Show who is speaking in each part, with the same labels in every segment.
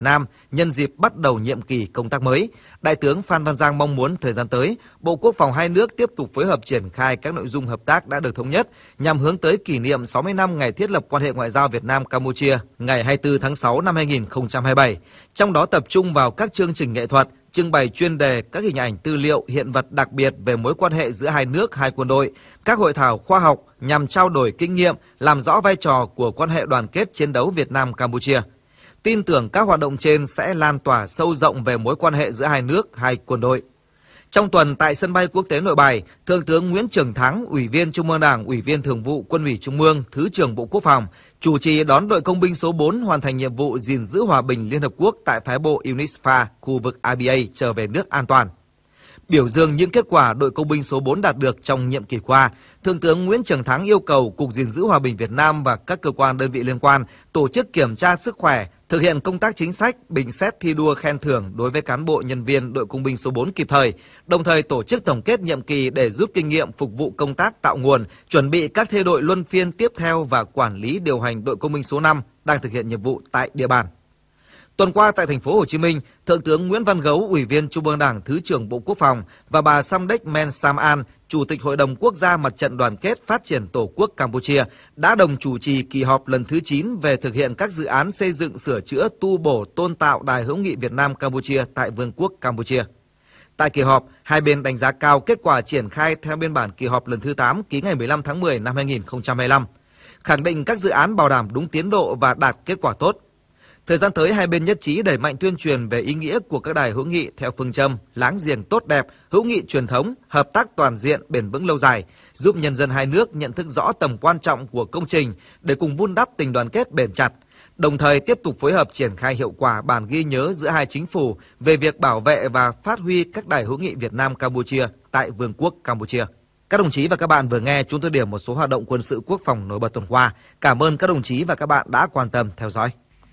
Speaker 1: Nam nhân dịp bắt đầu nhiệm kỳ công tác mới. Đại tướng Phan Văn Giang mong muốn thời gian tới, Bộ Quốc phòng hai nước tiếp tục phối hợp triển khai các nội dung hợp tác đã được thống nhất nhằm hướng tới kỷ niệm 60 năm ngày thiết lập quan hệ ngoại giao Việt Nam-Campuchia ngày 24 tháng 6 năm 2027. Trong đó tập trung vào các chương trình nghệ thuật, trưng bày chuyên đề, các hình ảnh tư liệu, hiện vật đặc biệt về mối quan hệ giữa hai nước, hai quân đội, các hội thảo khoa học nhằm trao đổi kinh nghiệm, làm rõ vai trò của quan hệ đoàn kết chiến đấu Việt Nam-Campuchia. Tin tưởng các hoạt động trên sẽ lan tỏa sâu rộng về mối quan hệ giữa hai nước, hai quân đội. Trong tuần tại sân bay quốc tế Nội Bài, Thượng tướng Nguyễn Trường Thắng, Ủy viên Trung ương Đảng, Ủy viên Thường vụ Quân ủy Trung ương, Thứ trưởng Bộ Quốc phòng, chủ trì đón đội công binh số 4 hoàn thành nhiệm vụ gìn giữ hòa bình Liên Hợp Quốc tại phái bộ UNISFA, khu vực ABA trở về nước an toàn. Biểu dương những kết quả đội công binh số 4 đạt được trong nhiệm kỳ qua, Thượng tướng Nguyễn Trường Thắng yêu cầu Cục gìn giữ hòa bình Việt Nam và các cơ quan đơn vị liên quan tổ chức kiểm tra sức khỏe, thực hiện công tác chính sách, bình xét thi đua khen thưởng đối với cán bộ nhân viên đội công binh số 4 kịp thời, đồng thời tổ chức tổng kết nhiệm kỳ để rút kinh nghiệm phục vụ công tác tạo nguồn, chuẩn bị các thê đội luân phiên tiếp theo và quản lý điều hành đội công binh số 5 đang thực hiện nhiệm vụ tại địa bàn. Tuần qua tại thành phố Hồ Chí Minh, Thượng tướng Nguyễn Văn Gấu, Ủy viên Trung ương Đảng, Thứ trưởng Bộ Quốc phòng và bà Samdech Men Saman, Chủ tịch Hội đồng Quốc gia Mặt trận Đoàn kết Phát triển Tổ quốc Campuchia đã đồng chủ trì kỳ họp lần thứ 9 về thực hiện các dự án xây dựng, sửa chữa, tu bổ, tôn tạo Đài hữu nghị Việt Nam Campuchia tại Vương quốc Campuchia. Tại kỳ họp, hai bên đánh giá cao kết quả triển khai theo biên bản kỳ họp lần thứ 8 ký ngày 15 tháng 10 năm 2025, khẳng định các dự án bảo đảm đúng tiến độ và đạt kết quả tốt. Thời gian tới, hai bên nhất trí đẩy mạnh tuyên truyền về ý nghĩa của các đài hữu nghị theo phương châm láng giềng tốt đẹp, hữu nghị truyền thống, hợp tác toàn diện, bền vững lâu dài, giúp nhân dân hai nước nhận thức rõ tầm quan trọng của công trình để cùng vun đắp tình đoàn kết bền chặt. Đồng thời tiếp tục phối hợp triển khai hiệu quả bản ghi nhớ giữa hai chính phủ về việc bảo vệ và phát huy các đài hữu nghị Việt Nam Campuchia tại Vương quốc Campuchia. Các đồng chí và các bạn vừa nghe chúng tôi điểm một số hoạt động quân sự quốc phòng nổi bật tuần qua. Cảm ơn các đồng chí và các bạn đã quan tâm theo dõi.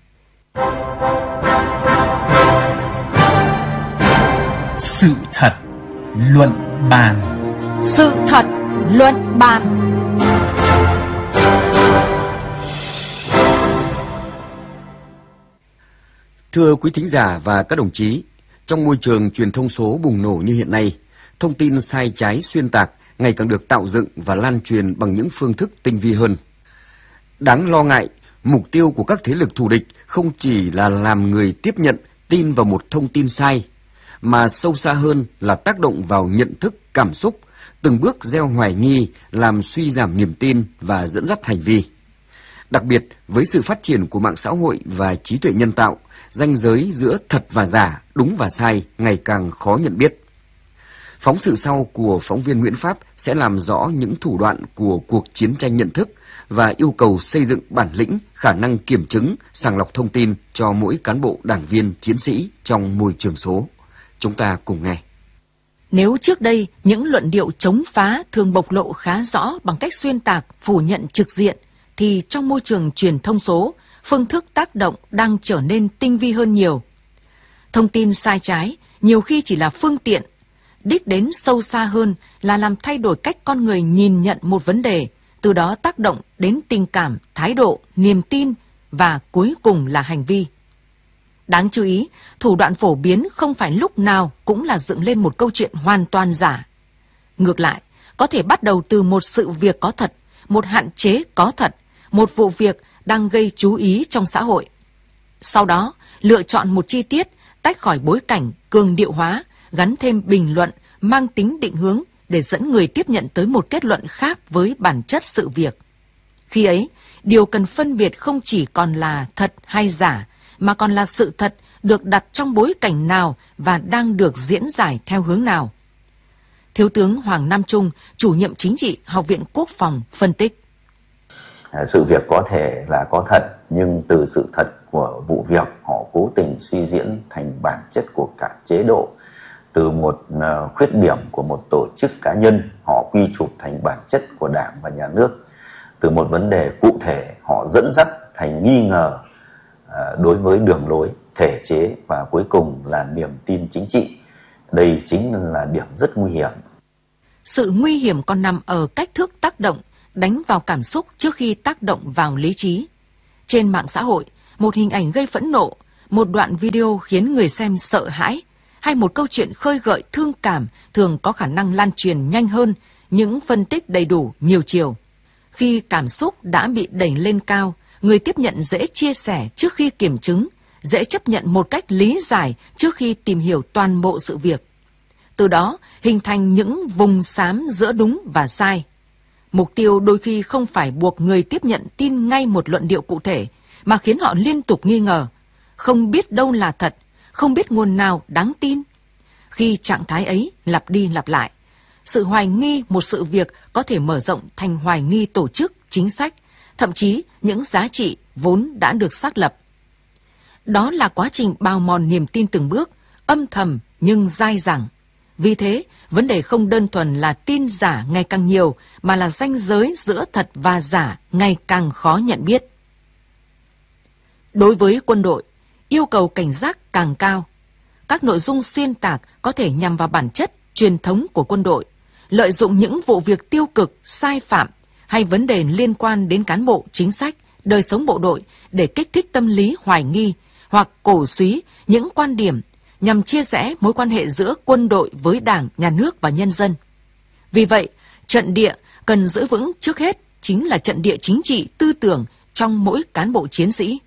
Speaker 2: Sự thật luận bàn.
Speaker 3: Sự thật luận bàn.
Speaker 4: Thưa quý thính giả và các đồng chí, trong môi trường truyền thông số bùng nổ như hiện nay, thông tin sai trái xuyên tạc ngày càng được tạo dựng và lan truyền bằng những phương thức tinh vi hơn. Đáng lo ngại, mục tiêu của các thế lực thù địch không chỉ là làm người tiếp nhận, tin vào một thông tin sai, mà sâu xa hơn là tác động vào nhận thức, cảm xúc, từng bước gieo hoài nghi, làm suy giảm niềm tin và dẫn dắt hành vi. Đặc biệt, với sự phát triển của mạng xã hội và trí tuệ nhân tạo, ranh giới giữa thật và giả, đúng và sai ngày càng khó nhận biết. Phóng sự sau của phóng viên Nguyễn Pháp sẽ làm rõ những thủ đoạn của cuộc chiến tranh nhận thức và yêu cầu xây dựng bản lĩnh, khả năng kiểm chứng, sàng lọc thông tin cho mỗi cán bộ, đảng viên, chiến sĩ trong môi trường số. Chúng ta cùng nghe.
Speaker 3: Nếu trước đây những luận điệu chống phá thường bộc lộ khá rõ bằng cách xuyên tạc, phủ nhận trực diện, thì trong môi trường truyền thông số, phương thức tác động đang trở nên tinh vi hơn nhiều. Thông tin sai trái nhiều khi chỉ là phương tiện, đích đến sâu xa hơn là làm thay đổi cách con người nhìn nhận một vấn đề, từ đó tác động đến tình cảm, thái độ, niềm tin và cuối cùng là hành vi. Đáng chú ý, thủ đoạn phổ biến không phải lúc nào cũng là dựng lên một câu chuyện hoàn toàn giả. Ngược lại, có thể bắt đầu từ một sự việc có thật, một hạn chế có thật, một vụ việc đang gây chú ý trong xã hội. Sau đó, lựa chọn một chi tiết, tách khỏi bối cảnh, cường điệu hóa, gắn thêm bình luận, mang tính định hướng để dẫn người tiếp nhận tới một kết luận khác với bản chất sự việc. Khi ấy, điều cần phân biệt không chỉ còn là thật hay giả, mà còn là sự thật được đặt trong bối cảnh nào và đang được diễn giải theo hướng nào. Thiếu tướng Hoàng Nam Trung, chủ nhiệm chính trị Học viện Quốc phòng phân tích.
Speaker 5: Sự việc có thể là có thật, nhưng từ sự thật của vụ việc họ cố tình suy diễn thành bản chất của cả chế độ. Từ một khuyết điểm của một tổ chức cá nhân, họ quy chụp thành bản chất của Đảng và Nhà nước. Từ một vấn đề cụ thể, họ dẫn dắt thành nghi ngờ đối với đường lối, thể chế và cuối cùng là niềm tin chính trị. Đây chính là điểm rất nguy hiểm.
Speaker 3: Sự nguy hiểm còn nằm ở cách thức tác động, đánh vào cảm xúc trước khi tác động vào lý trí. Trên mạng xã hội, một hình ảnh gây phẫn nộ, một đoạn video khiến người xem sợ hãi, hay một câu chuyện khơi gợi thương cảm thường có khả năng lan truyền nhanh hơn những phân tích đầy đủ nhiều chiều. Khi cảm xúc đã bị đẩy lên cao, người tiếp nhận dễ chia sẻ trước khi kiểm chứng, dễ chấp nhận một cách lý giải trước khi tìm hiểu toàn bộ sự việc. Từ đó, hình thành những vùng xám giữa đúng và sai. Mục tiêu đôi khi không phải buộc người tiếp nhận tin ngay một luận điệu cụ thể, mà khiến họ liên tục nghi ngờ, không biết đâu là thật, không biết nguồn nào đáng tin. Khi trạng thái ấy lặp đi lặp lại, sự hoài nghi một sự việc có thể mở rộng thành hoài nghi tổ chức, chính sách, thậm chí những giá trị vốn đã được xác lập. Đó là quá trình bào mòn niềm tin từng bước, âm thầm nhưng dai dẳng. Vì thế, vấn đề không đơn thuần là tin giả ngày càng nhiều, mà là ranh giới giữa thật và giả ngày càng khó nhận biết. Đối với quân đội, yêu cầu cảnh giác càng cao. Các nội dung xuyên tạc có thể nhằm vào bản chất, truyền thống của quân đội, lợi dụng những vụ việc tiêu cực, sai phạm hay vấn đề liên quan đến cán bộ, chính sách, đời sống bộ đội để kích thích tâm lý hoài nghi hoặc cổ súy những quan điểm nhằm chia rẽ mối quan hệ giữa quân đội với Đảng, Nhà nước và nhân dân. Vì vậy, trận địa cần giữ vững trước hết chính là trận địa chính trị tư tưởng trong mỗi cán bộ chiến sĩ.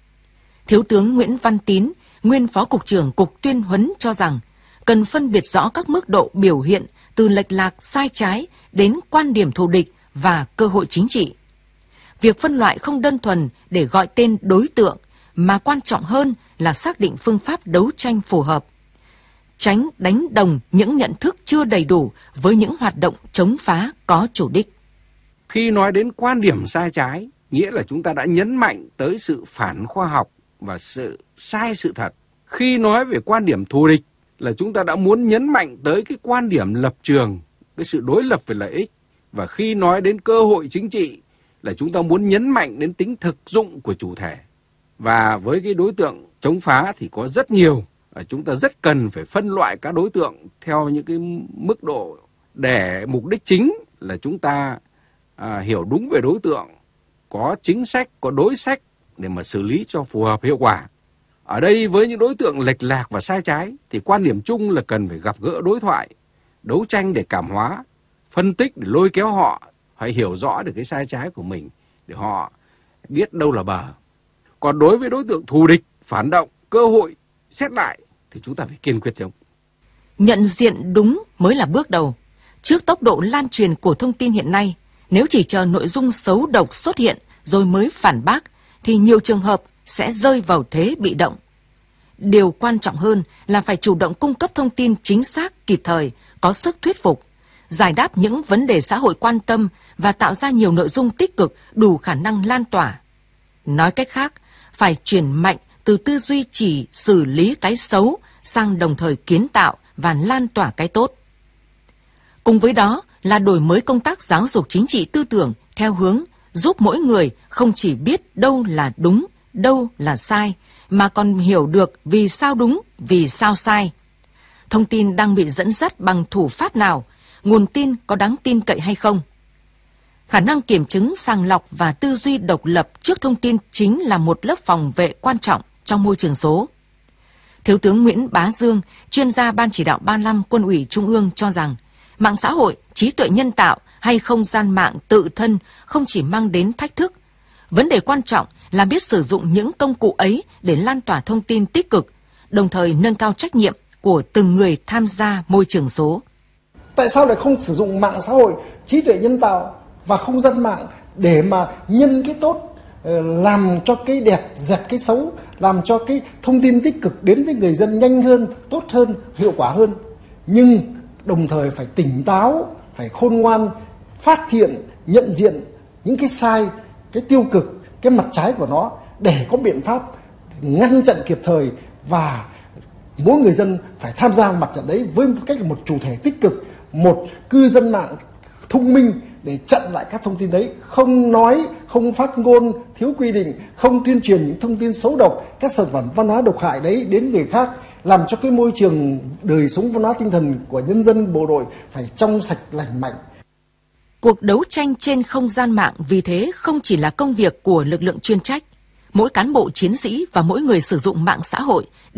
Speaker 3: Thiếu tướng Nguyễn Văn Tín, nguyên Phó Cục trưởng Cục Tuyên huấn cho rằng cần phân biệt rõ các mức độ biểu hiện từ lệch lạc sai trái đến quan điểm thù địch và cơ hội chính trị. Việc phân loại không đơn thuần để gọi tên đối tượng, mà quan trọng hơn là xác định phương pháp đấu tranh phù hợp, tránh đánh đồng những nhận thức chưa đầy đủ với những hoạt động chống phá có chủ đích.
Speaker 6: Khi nói đến quan điểm sai trái, nghĩa là chúng ta đã nhấn mạnh tới sự phản khoa học và sự sai sự thật. Khi nói về quan điểm thù địch là chúng ta đã muốn nhấn mạnh tới cái quan điểm lập trường, cái sự đối lập về lợi ích. Và khi nói đến cơ hội chính trị là chúng ta muốn nhấn mạnh đến tính thực dụng của chủ thể. Và với cái đối tượng chống phá thì có rất nhiều, chúng ta rất cần phải phân loại các đối tượng theo những cái mức độ để mục đích chính là chúng ta hiểu đúng về đối tượng, có chính sách, có đối sách để mà xử lý cho phù hợp hiệu quả. Ở đây với những đối tượng lệch lạc và sai trái thì quan điểm chung là cần phải gặp gỡ đối thoại, đấu tranh để cảm hóa, phân tích để lôi kéo họ phải hiểu rõ được cái sai trái của mình để họ biết đâu là bờ. Còn đối với đối tượng thù địch, phản động, cơ hội xét lại thì chúng ta phải kiên quyết chống.
Speaker 3: Nhận diện đúng mới là bước đầu. Trước tốc độ lan truyền của thông tin hiện nay, nếu chỉ chờ nội dung xấu độc xuất hiện rồi mới phản bác, thì nhiều trường hợp sẽ rơi vào thế bị động. Điều quan trọng hơn là phải chủ động cung cấp thông tin chính xác, kịp thời, có sức thuyết phục, giải đáp những vấn đề xã hội quan tâm và tạo ra nhiều nội dung tích cực đủ khả năng lan tỏa. Nói cách khác, phải chuyển mạnh từ tư duy chỉ xử lý cái xấu sang đồng thời kiến tạo và lan tỏa cái tốt. Cùng với đó là đổi mới công tác giáo dục chính trị tư tưởng theo hướng giúp mỗi người không chỉ biết đâu là đúng, đâu là sai, mà còn hiểu được vì sao đúng, vì sao sai. Thông tin đang bị dẫn dắt bằng thủ pháp nào, nguồn tin có đáng tin cậy hay không. Khả năng kiểm chứng, sàng lọc và tư duy độc lập trước thông tin chính là một lớp phòng vệ quan trọng trong môi trường số. Thiếu tướng Nguyễn Bá Dương, chuyên gia Ban Chỉ đạo 35 Quân ủy Trung ương cho rằng mạng xã hội, trí tuệ nhân tạo hay không gian mạng tự thân không chỉ mang đến thách thức. Vấn đề quan trọng là biết sử dụng những công cụ ấy để lan tỏa thông tin tích cực, đồng thời nâng cao trách nhiệm của từng người tham gia môi trường số.
Speaker 7: Tại sao lại không sử dụng mạng xã hội, trí tuệ nhân tạo và không gian mạng để mà nhân cái tốt, làm cho cái đẹp dẹp cái xấu, làm cho cái thông tin tích cực đến với người dân nhanh hơn, tốt hơn, hiệu quả hơn. Nhưng đồng thời phải tỉnh táo, phải khôn ngoan, phát hiện, nhận diện những cái sai, cái tiêu cực, cái mặt trái của nó để có biện pháp ngăn chặn kịp thời, và mỗi người dân phải tham gia mặt trận đấy với một cách là một chủ thể tích cực, một cư dân mạng thông minh để chặn lại các thông tin đấy, không nói, không phát ngôn thiếu quy định, không tuyên truyền những thông tin xấu độc, các sản phẩm văn hóa độc hại đấy đến người khác, làm cho cái môi trường đời sống văn hóa tinh thần của nhân dân bộ đội phải trong sạch lành mạnh.
Speaker 3: Cuộc đấu tranh trên không gian mạng vì thế không chỉ là công việc của lực lượng chuyên trách. mỗi cán bộ chiến sĩ và mỗi người sử dụng mạng xã hội